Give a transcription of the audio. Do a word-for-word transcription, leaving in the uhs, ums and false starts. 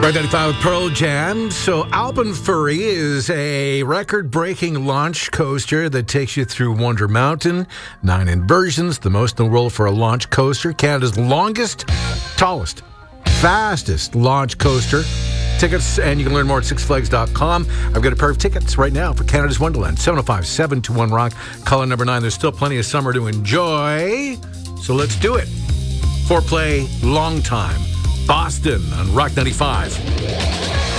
Rock ninety-five with Pearl Jam. So Alpenfury is a record-breaking launch coaster that takes you through Wonder Mountain. Nine inversions, the most in the world for a launch coaster. Canada's longest, tallest, fastest launch coaster. Tickets, and you can learn more at six flags dot com. I've got a pair of tickets right now for Canada's Wonderland. seven oh five, seven two one, rock. Caller number nine. There's still plenty of summer to enjoy. So let's do it. Foreplay, long time. Boston on Rock ninety-five.